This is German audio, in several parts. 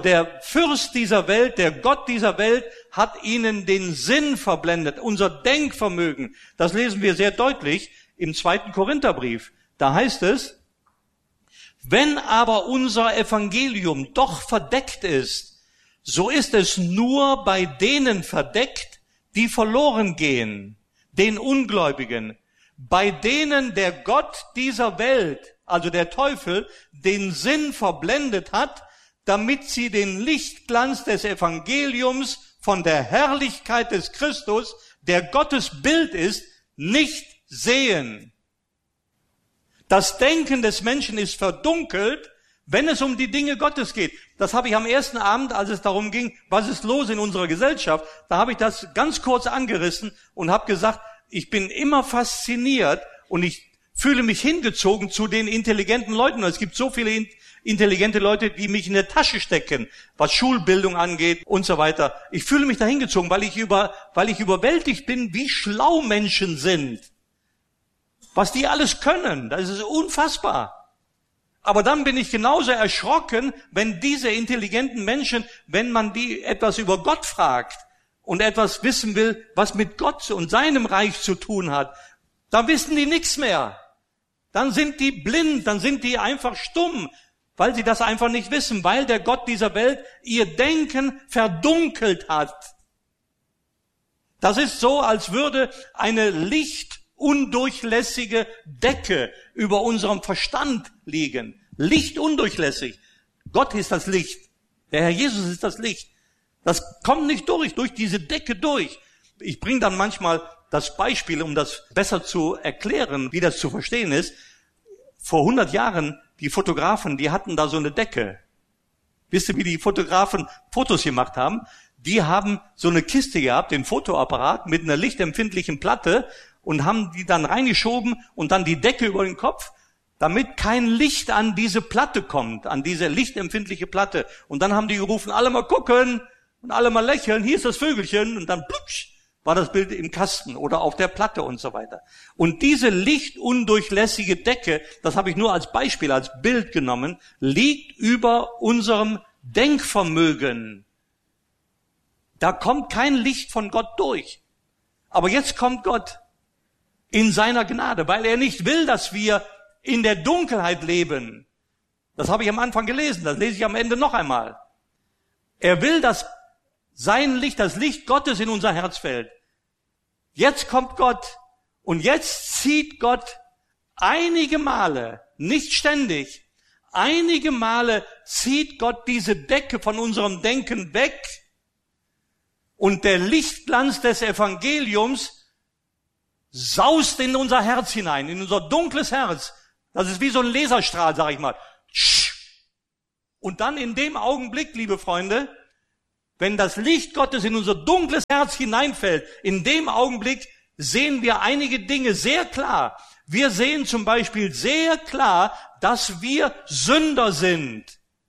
Der Fürst dieser Welt, der Gott dieser Welt hat ihnen den Sinn verblendet, unser Denkvermögen. Das lesen wir sehr deutlich im 2. Korintherbrief. Da heißt es, wenn aber unser Evangelium doch verdeckt ist, so ist es nur bei denen verdeckt, die verloren gehen, den Ungläubigen, bei denen der Gott dieser Welt, also der Teufel, den Sinn verblendet hat, damit sie den Lichtglanz des Evangeliums von der Herrlichkeit des Christus, der Gottes Bild ist, nicht sehen. Das Denken des Menschen ist verdunkelt, wenn es um die Dinge Gottes geht. Das habe ich am ersten Abend, als es darum ging, was ist los in unserer Gesellschaft, da habe ich das ganz kurz angerissen und habe gesagt, ich bin immer fasziniert und ich fühle mich hingezogen zu den intelligenten Leuten. Und es gibt so viele intelligente Leute, die mich in der Tasche stecken, was Schulbildung angeht und so weiter. Ich fühle mich da hingezogen, weil ich überwältigt bin, wie schlau Menschen sind. Was die alles können, das ist unfassbar. Aber dann bin ich genauso erschrocken, wenn diese intelligenten Menschen, wenn man die etwas über Gott fragt und etwas wissen will, was mit Gott und seinem Reich zu tun hat, da wissen die nichts mehr. Dann sind die blind, dann sind die einfach stumm, weil sie das einfach nicht wissen, weil der Gott dieser Welt ihr Denken verdunkelt hat. Das ist so, als würde eine lichtundurchlässige Decke über unserem Verstand liegen. Lichtundurchlässig. Gott ist das Licht. Der Herr Jesus ist das Licht. Das kommt nicht durch diese Decke durch. Ich bringe dann manchmal das Beispiel, um das besser zu erklären, wie das zu verstehen ist. Vor 100 Jahren, die Fotografen, die hatten da so eine Decke. Wisst ihr, wie die Fotografen Fotos gemacht haben? Die haben so eine Kiste gehabt, den Fotoapparat mit einer lichtempfindlichen Platte und haben die dann reingeschoben und dann die Decke über den Kopf, damit kein Licht an diese Platte kommt, an diese lichtempfindliche Platte. Und dann haben die gerufen, alle mal gucken und alle mal lächeln, hier ist das Vögelchen und dann plupsch, war das Bild im Kasten oder auf der Platte und so weiter. Und diese lichtundurchlässige Decke, das habe ich nur als Beispiel, als Bild genommen, liegt über unserem Denkvermögen. Da kommt kein Licht von Gott durch. Aber jetzt kommt Gott in seiner Gnade, weil er nicht will, dass wir in der Dunkelheit leben. Das habe ich am Anfang gelesen, das lese ich am Ende noch einmal. Er will, dass sein Licht, das Licht Gottes in unser Herz fällt. Jetzt kommt Gott und jetzt zieht Gott einige Male, nicht ständig, einige Male zieht Gott diese Decke von unserem Denken weg und der Lichtglanz des Evangeliums saust in unser Herz hinein, in unser dunkles Herz. Das ist wie so ein Laserstrahl, sag ich mal. Und dann in dem Augenblick, liebe Freunde, wenn das Licht Gottes in unser dunkles Herz hineinfällt, in dem Augenblick sehen wir einige Dinge sehr klar. Wir sehen zum Beispiel sehr klar, dass wir Sünder sind.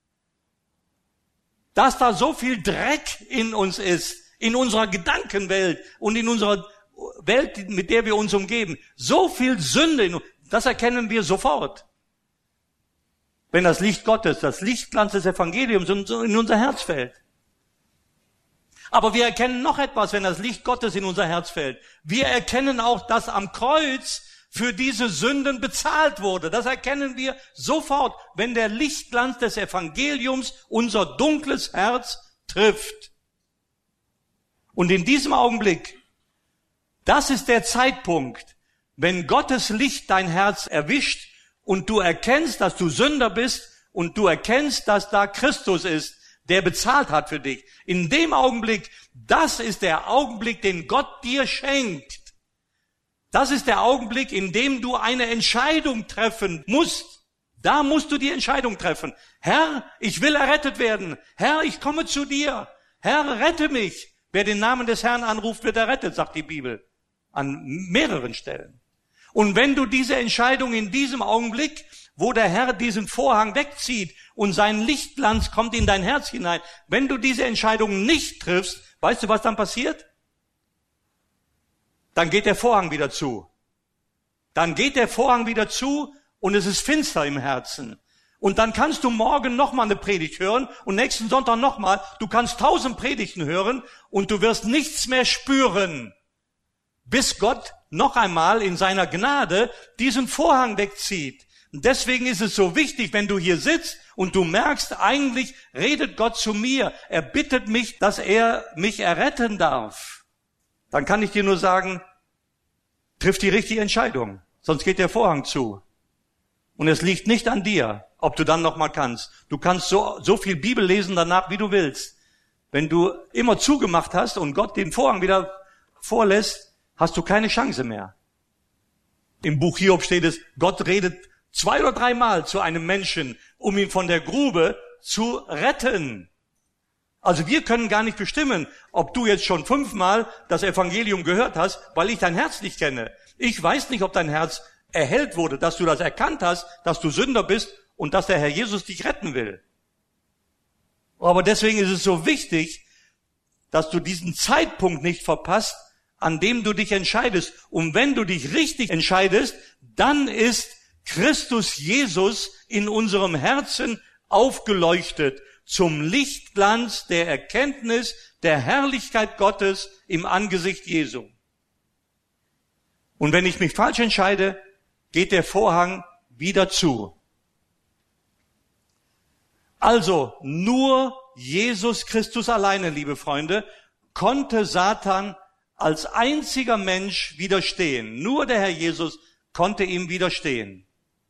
Dass da so viel Dreck in uns ist, in unserer Gedankenwelt und in unserer Welt, mit der wir uns umgeben. So viel Sünde in uns, das erkennen wir sofort. Wenn das Licht Gottes, das Lichtglanz des Evangeliums in unser Herz fällt. Aber wir erkennen noch etwas, wenn das Licht Gottes in unser Herz fällt. Wir erkennen auch, dass am Kreuz für diese Sünden bezahlt wurde. Das erkennen wir sofort, wenn der Lichtglanz des Evangeliums unser dunkles Herz trifft. Und in diesem Augenblick, das ist der Zeitpunkt, wenn Gottes Licht dein Herz erwischt und du erkennst, dass du Sünder bist und du erkennst, dass da Christus ist, der bezahlt hat für dich. In dem Augenblick, das ist der Augenblick, den Gott dir schenkt. Das ist der Augenblick, in dem du eine Entscheidung treffen musst. Da musst du die Entscheidung treffen. Herr, ich will errettet werden. Herr, ich komme zu dir. Herr, rette mich. Wer den Namen des Herrn anruft, wird errettet, sagt die Bibel. An mehreren Stellen. Und wenn du diese Entscheidung in diesem Augenblick, wo der Herr diesen Vorhang wegzieht und sein Lichtglanz kommt in dein Herz hinein, wenn du diese Entscheidung nicht triffst, weißt du, was dann passiert? Dann geht der Vorhang wieder zu. Dann geht der Vorhang wieder zu und es ist finster im Herzen. Und dann kannst du morgen nochmal eine Predigt hören und nächsten Sonntag nochmal. Du kannst 1000 Predigten hören und du wirst nichts mehr spüren, bis Gott noch einmal in seiner Gnade diesen Vorhang wegzieht. Und deswegen ist es so wichtig, wenn du hier sitzt und du merkst, eigentlich redet Gott zu mir. Er bittet mich, dass er mich erretten darf. Dann kann ich dir nur sagen, triff die richtige Entscheidung, sonst geht der Vorhang zu. Und es liegt nicht an dir, ob du dann noch mal kannst. Du kannst so viel Bibel lesen danach, wie du willst. Wenn du immer zugemacht hast und Gott den Vorhang wieder vorlässt, hast du keine Chance mehr. Im Buch Hiob steht es, Gott redet 2 oder 3 Mal zu einem Menschen, um ihn von der Grube zu retten. Also wir können gar nicht bestimmen, ob du jetzt schon 5 Mal das Evangelium gehört hast, weil ich dein Herz nicht kenne. Ich weiß nicht, ob dein Herz erhellt wurde, dass du das erkannt hast, dass du Sünder bist und dass der Herr Jesus dich retten will. Aber deswegen ist es so wichtig, dass du diesen Zeitpunkt nicht verpasst, an dem du dich entscheidest. Und wenn du dich richtig entscheidest, dann ist Christus Jesus in unserem Herzen aufgeleuchtet zum Lichtglanz der Erkenntnis der Herrlichkeit Gottes im Angesicht Jesu. Und wenn ich mich falsch entscheide, geht der Vorhang wieder zu. Also nur Jesus Christus alleine, liebe Freunde, konnte Satan als einziger Mensch widerstehen. Nur der Herr Jesus konnte ihm widerstehen.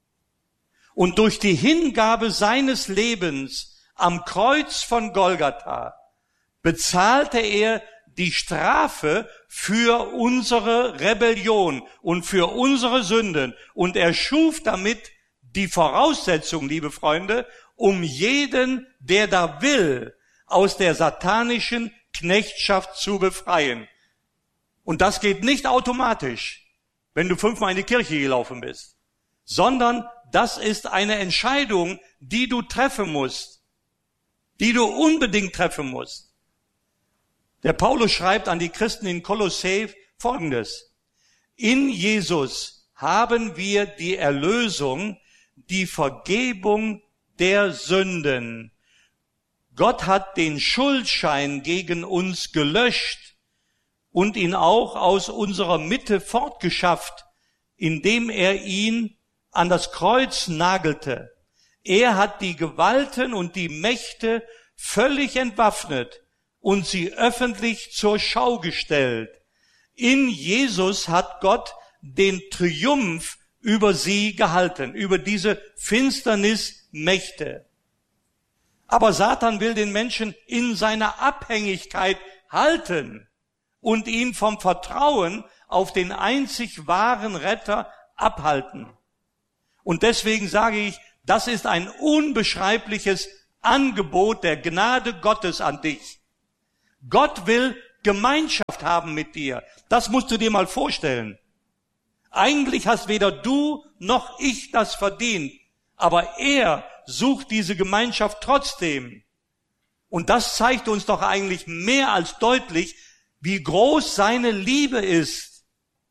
Und durch die Hingabe seines Lebens am Kreuz von Golgatha bezahlte er die Strafe für unsere Rebellion und für unsere Sünden. Und er schuf damit die Voraussetzung, liebe Freunde, um jeden, der da will, aus der satanischen Knechtschaft zu befreien. Und das geht nicht automatisch, wenn du 5-mal in die Kirche gelaufen bist, sondern das ist eine Entscheidung, die du treffen musst, die du unbedingt treffen musst. Der Paulus schreibt an die Christen in Kolossä Folgendes: In Jesus haben wir die Erlösung, die Vergebung der Sünden. Gott hat den Schuldschein gegen uns gelöscht und ihn auch aus unserer Mitte fortgeschafft, indem er ihn an das Kreuz nagelte. Er hat die Gewalten und die Mächte völlig entwaffnet und sie öffentlich zur Schau gestellt. In Jesus hat Gott den Triumph über sie gehalten, über diese Finsternismächte. Aber Satan will den Menschen in seiner Abhängigkeit halten und ihn vom Vertrauen auf den einzig wahren Retter abhalten. Und deswegen sage ich, das ist ein unbeschreibliches Angebot der Gnade Gottes an dich. Gott will Gemeinschaft haben mit dir. Das musst du dir mal vorstellen. Eigentlich hast weder du noch ich das verdient, aber er sucht diese Gemeinschaft trotzdem. Und das zeigt uns doch eigentlich mehr als deutlich, wie groß seine Liebe ist.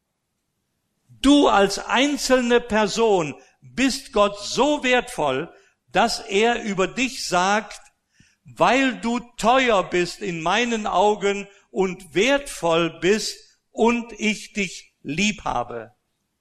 Du als einzelne Person bist Gott so wertvoll, dass er über dich sagt, weil du teuer bist in meinen Augen und wertvoll bist und ich dich lieb habe.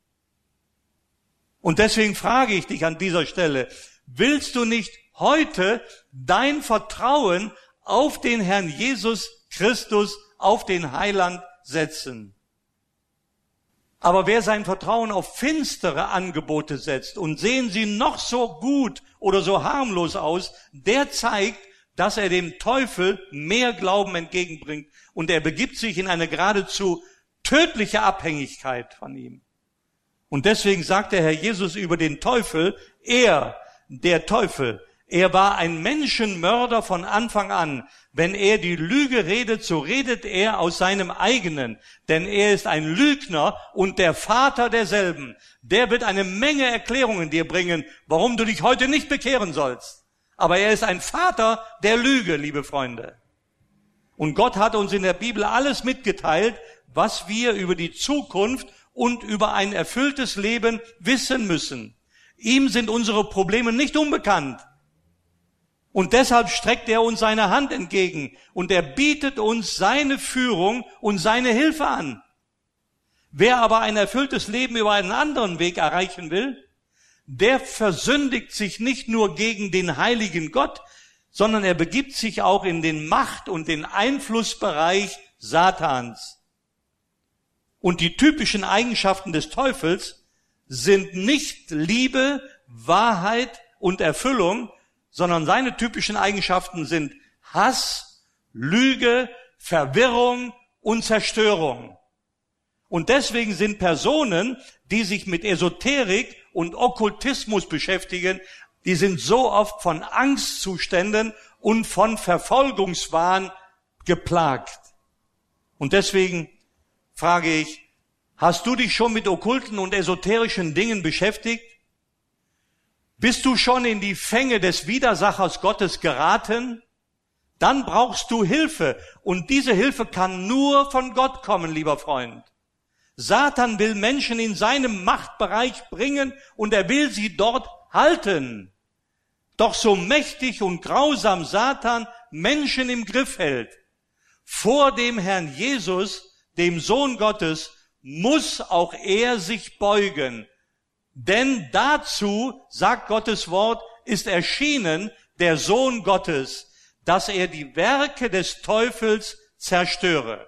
Und deswegen frage ich dich an dieser Stelle, willst du nicht heute dein Vertrauen auf den Herrn Jesus Christus, auf den Heiland setzen? Aber wer sein Vertrauen auf finstere Angebote setzt und sehen sie noch so gut oder so harmlos aus, der zeigt, dass er dem Teufel mehr Glauben entgegenbringt und er begibt sich in eine geradezu tödliche Abhängigkeit von ihm. Und deswegen sagt der Herr Jesus über den Teufel, der Teufel, er war ein Menschenmörder von Anfang an. Wenn er die Lüge redet, so redet er aus seinem eigenen. Denn er ist ein Lügner und der Vater derselben. Der wird eine Menge Erklärungen dir bringen, warum du dich heute nicht bekehren sollst. Aber er ist ein Vater der Lüge, liebe Freunde. Und Gott hat uns in der Bibel alles mitgeteilt, was wir über die Zukunft und über ein erfülltes Leben wissen müssen. Ihm sind unsere Probleme nicht unbekannt. Und deshalb streckt er uns seine Hand entgegen und er bietet uns seine Führung und seine Hilfe an. Wer aber ein erfülltes Leben über einen anderen Weg erreichen will, der versündigt sich nicht nur gegen den heiligen Gott, sondern er begibt sich auch in den Macht- und den Einflussbereich Satans. Und die typischen Eigenschaften des Teufels sind nicht Liebe, Wahrheit und Erfüllung, sondern seine typischen Eigenschaften sind Hass, Lüge, Verwirrung und Zerstörung. Und deswegen sind Personen, die sich mit Esoterik und Okkultismus beschäftigen, die sind so oft von Angstzuständen und von Verfolgungswahn geplagt. Und deswegen frage ich, hast du dich schon mit okkulten und esoterischen Dingen beschäftigt? Bist du schon in die Fänge des Widersachers Gottes geraten? Dann brauchst du Hilfe. Und diese Hilfe kann nur von Gott kommen, lieber Freund. Satan will Menschen in seinem Machtbereich bringen und er will sie dort halten. Doch so mächtig und grausam Satan Menschen im Griff hält, vor dem Herrn Jesus, dem Sohn Gottes, muss auch er sich beugen. Denn dazu, sagt Gottes Wort, ist erschienen der Sohn Gottes, dass er die Werke des Teufels zerstöre.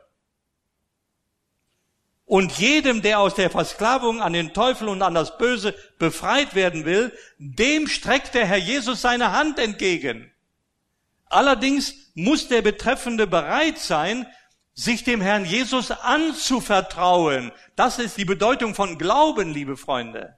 Und jedem, der aus der Versklavung an den Teufel und an das Böse befreit werden will, dem streckt der Herr Jesus seine Hand entgegen. Allerdings muss der Betreffende bereit sein, sich dem Herrn Jesus anzuvertrauen. Das ist die Bedeutung von Glauben, liebe Freunde.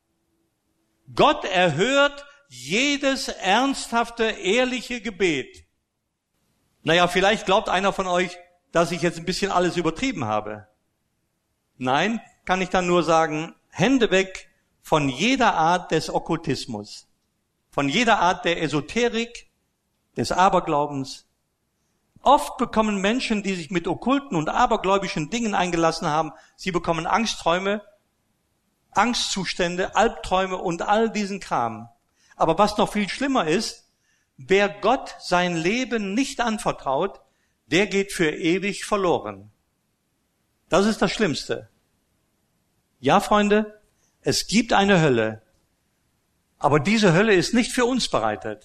Gott erhört jedes ernsthafte, ehrliche Gebet. Naja, vielleicht glaubt einer von euch, dass ich jetzt ein bisschen alles übertrieben habe. Nein, kann ich dann nur sagen, Hände weg von jeder Art des Okkultismus, von jeder Art der Esoterik, des Aberglaubens. Oft bekommen Menschen, die sich mit okkulten und abergläubischen Dingen eingelassen haben, sie bekommen Angstträume, Angstzustände, Albträume und all diesen Kram. Aber was noch viel schlimmer ist, wer Gott sein Leben nicht anvertraut, der geht für ewig verloren. Das ist das Schlimmste. Ja, Freunde, es gibt eine Hölle, aber diese Hölle ist nicht für uns bereitet.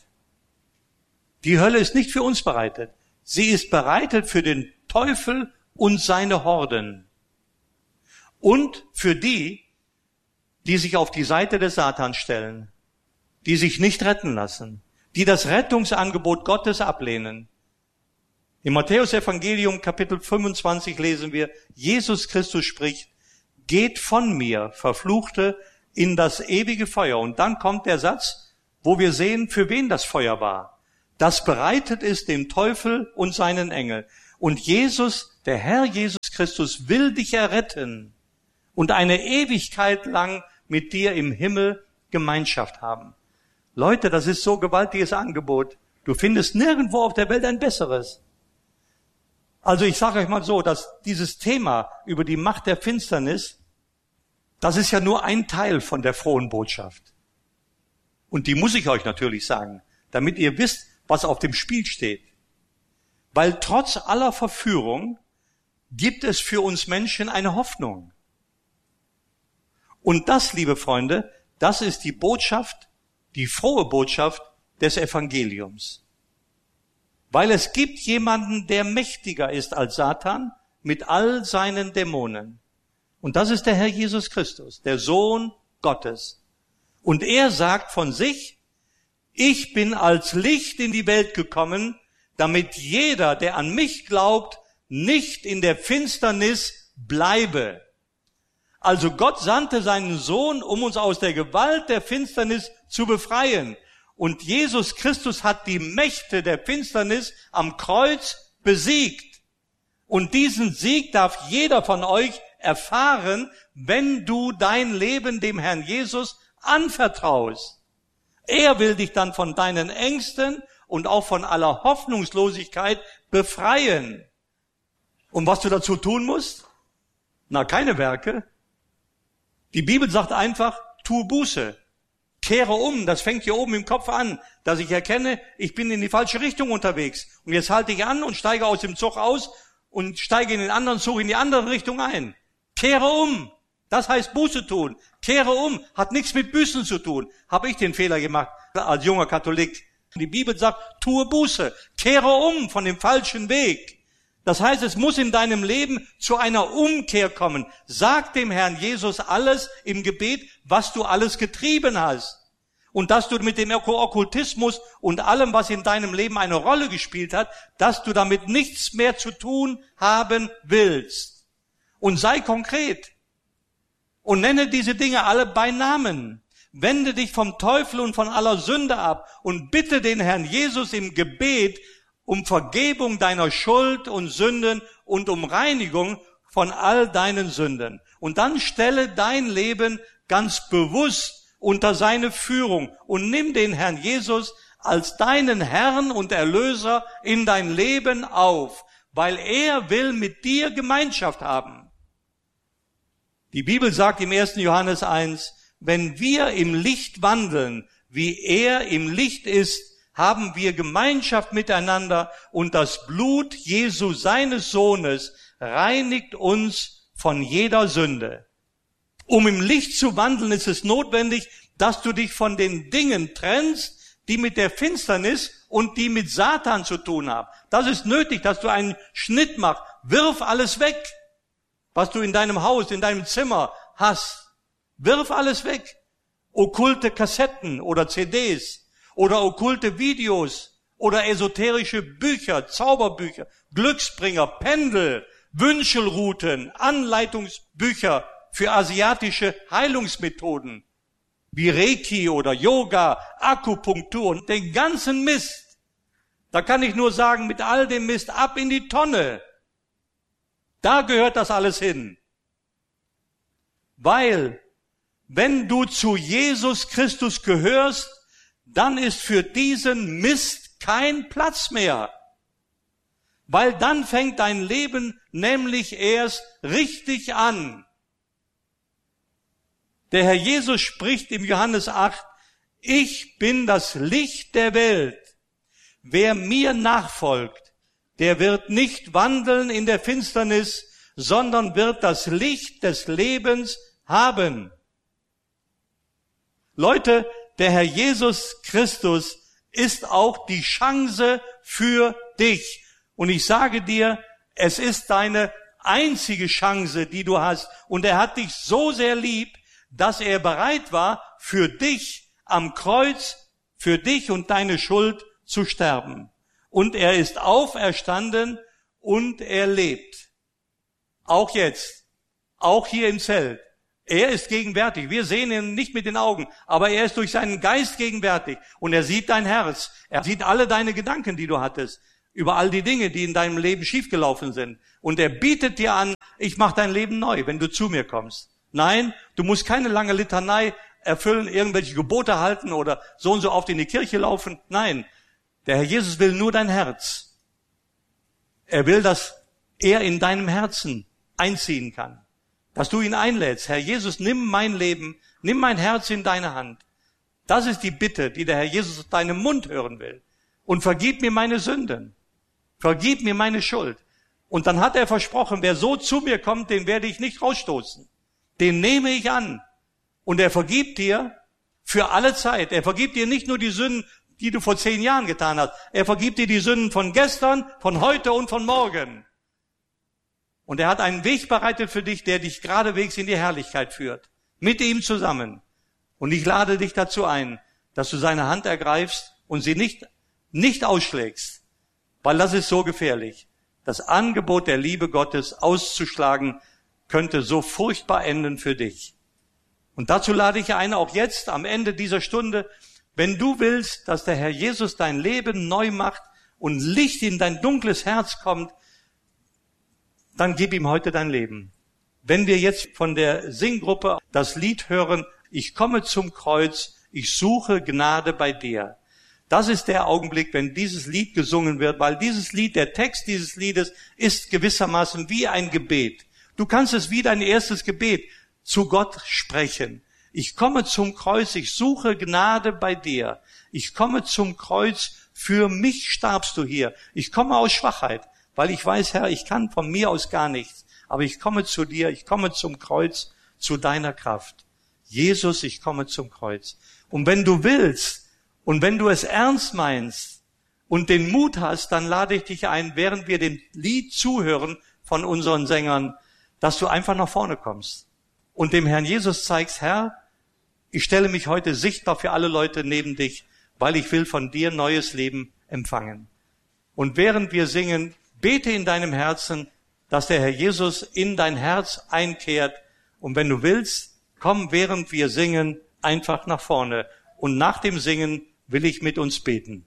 Die Hölle ist nicht für uns bereitet. Sie ist bereitet für den Teufel und seine Horden. Und für die, die sich auf die Seite des Satans stellen, die sich nicht retten lassen, die das Rettungsangebot Gottes ablehnen. Im Matthäus-Evangelium Kapitel 25 lesen wir, Jesus Christus spricht, geht von mir, Verfluchte, in das ewige Feuer. Und dann kommt der Satz, wo wir sehen, für wen das Feuer war. Das bereitet ist dem Teufel und seinen Engel. Und Jesus, der Herr Jesus Christus, will dich erretten und eine Ewigkeit lang mit dir im Himmel Gemeinschaft haben. Leute, das ist so ein gewaltiges Angebot. Du findest nirgendwo auf der Welt ein besseres. Also ich sage euch mal so, dass dieses Thema über die Macht der Finsternis, das ist ja nur ein Teil von der frohen Botschaft. Und die muss ich euch natürlich sagen, damit ihr wisst, was auf dem Spiel steht. Weil trotz aller Verführung gibt es für uns Menschen eine Hoffnung. Und das, liebe Freunde, das ist die Botschaft, die frohe Botschaft des Evangeliums. Weil es gibt jemanden, der mächtiger ist als Satan mit all seinen Dämonen. Und das ist der Herr Jesus Christus, der Sohn Gottes. Und er sagt von sich, ich bin als Licht in die Welt gekommen, damit jeder, der an mich glaubt, nicht in der Finsternis bleibe. Also Gott sandte seinen Sohn, um uns aus der Gewalt der Finsternis zu befreien. Und Jesus Christus hat die Mächte der Finsternis am Kreuz besiegt. Und diesen Sieg darf jeder von euch erfahren, wenn du dein Leben dem Herrn Jesus anvertraust. Er will dich dann von deinen Ängsten und auch von aller Hoffnungslosigkeit befreien. Und was du dazu tun musst? Na, keine Werke. Die Bibel sagt einfach, tu Buße. Kehre um, das fängt hier oben im Kopf an, dass ich erkenne, ich bin in die falsche Richtung unterwegs. Und jetzt halte ich an und steige aus dem Zug aus und steige in den anderen Zug in die andere Richtung ein. Kehre um. Das heißt Buße tun. Kehre um. Hat nichts mit Büßen zu tun. Habe ich den Fehler gemacht als junger Katholik. Die Bibel sagt, tue Buße. Kehre um von dem falschen Weg. Das heißt, es muss in deinem Leben zu einer Umkehr kommen. Sag dem Herrn Jesus alles im Gebet, was du alles getrieben hast. Und dass du mit dem Okkultismus und allem, was in deinem Leben eine Rolle gespielt hat, dass du damit nichts mehr zu tun haben willst. Und sei konkret. Und nenne diese Dinge alle bei Namen. Wende dich vom Teufel und von aller Sünde ab und bitte den Herrn Jesus im Gebet um Vergebung deiner Schuld und Sünden und um Reinigung von all deinen Sünden. Und dann stelle dein Leben ganz bewusst unter seine Führung und nimm den Herrn Jesus als deinen Herrn und Erlöser in dein Leben auf, weil er will mit dir Gemeinschaft haben. Die Bibel sagt im 1. Johannes 1, wenn wir im Licht wandeln, wie er im Licht ist, haben wir Gemeinschaft miteinander und das Blut Jesu, seines Sohnes, reinigt uns von jeder Sünde. Um im Licht zu wandeln, ist es notwendig, dass du dich von den Dingen trennst, die mit der Finsternis und die mit Satan zu tun haben. Das ist nötig, dass du einen Schnitt machst. Wirf alles weg, was du in deinem Haus, in deinem Zimmer hast. Wirf alles weg. Okkulte Kassetten oder CDs oder okkulte Videos oder esoterische Bücher, Zauberbücher, Glücksbringer, Pendel, Wünschelrouten, Anleitungsbücher für asiatische Heilungsmethoden wie Reiki oder Yoga, Akupunktur und den ganzen Mist. Da kann ich nur sagen, mit all dem Mist ab in die Tonne. Da gehört das alles hin. Weil, wenn du zu Jesus Christus gehörst, dann ist für diesen Mist kein Platz mehr. Weil dann fängt dein Leben nämlich erst richtig an. Der Herr Jesus spricht im Johannes 8, ich bin das Licht der Welt. Wer mir nachfolgt, der wird nicht wandeln in der Finsternis, sondern wird das Licht des Lebens haben. Leute, der Herr Jesus Christus ist auch die Chance für dich. Und ich sage dir, es ist deine einzige Chance, die du hast. Und er hat dich so sehr lieb, dass er bereit war, für dich am Kreuz, für dich und deine Schuld zu sterben. Und er ist auferstanden und er lebt. Auch jetzt, auch hier im Zelt. Er ist gegenwärtig. Wir sehen ihn nicht mit den Augen, aber er ist durch seinen Geist gegenwärtig. Und er sieht dein Herz. Er sieht alle deine Gedanken, die du hattest, über all die Dinge, die in deinem Leben schiefgelaufen sind. Und er bietet dir an, ich mache dein Leben neu, wenn du zu mir kommst. Nein, du musst keine lange Litanei erfüllen, irgendwelche Gebote halten oder so und so oft in die Kirche laufen. Nein, der Herr Jesus will nur dein Herz. Er will, dass er in deinem Herzen einziehen kann. Dass du ihn einlädst. Herr Jesus, nimm mein Leben, nimm mein Herz in deine Hand. Das ist die Bitte, die der Herr Jesus aus deinem Mund hören will. Und vergib mir meine Sünden. Vergib mir meine Schuld. Und dann hat er versprochen, wer so zu mir kommt, den werde ich nicht rausstoßen. Den nehme ich an. Und er vergibt dir für alle Zeit. Er vergibt dir nicht nur die Sünden, die du vor 10 Jahren getan hast. Er vergibt dir die Sünden von gestern, von heute und von morgen. Und er hat einen Weg bereitet für dich, der dich geradewegs in die Herrlichkeit führt. Mit ihm zusammen. Und ich lade dich dazu ein, dass du seine Hand ergreifst und sie nicht ausschlägst. Weil das ist so gefährlich. Das Angebot der Liebe Gottes auszuschlagen, könnte so furchtbar enden für dich. Und dazu lade ich ein, auch jetzt am Ende dieser Stunde, wenn du willst, dass der Herr Jesus dein Leben neu macht und Licht in dein dunkles Herz kommt, dann gib ihm heute dein Leben. Wenn wir jetzt von der Singgruppe das Lied hören, ich komme zum Kreuz, ich suche Gnade bei dir. Das ist der Augenblick, wenn dieses Lied gesungen wird, weil dieses Lied, der Text dieses Liedes ist gewissermaßen wie ein Gebet. Du kannst es wie dein erstes Gebet zu Gott sprechen. Ich komme zum Kreuz, ich suche Gnade bei dir. Ich komme zum Kreuz, für mich starbst du hier. Ich komme aus Schwachheit, weil ich weiß, Herr, ich kann von mir aus gar nichts. Aber ich komme zu dir, ich komme zum Kreuz, zu deiner Kraft. Jesus, ich komme zum Kreuz. Und wenn du willst und wenn du es ernst meinst und den Mut hast, dann lade ich dich ein, während wir dem Lied zuhören von unseren Sängern, dass du einfach nach vorne kommst und dem Herrn Jesus zeigst, Herr, ich stelle mich heute sichtbar für alle Leute neben dich, weil ich will von dir neues Leben empfangen. Und während wir singen, bete in deinem Herzen, dass der Herr Jesus in dein Herz einkehrt. Und wenn du willst, komm, während wir singen, einfach nach vorne. Und nach dem Singen will ich mit uns beten.